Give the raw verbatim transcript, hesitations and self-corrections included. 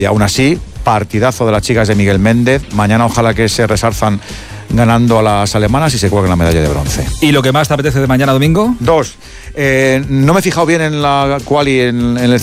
Y aún así, partidazo de las chicas de Miguel Méndez. Mañana ojalá que se resarzan ganando a las alemanas y se cuelguen la medalla de bronce. ¿Y lo que más te apetece de mañana domingo? Dos. Eh, no me he fijado bien en la quali en, en el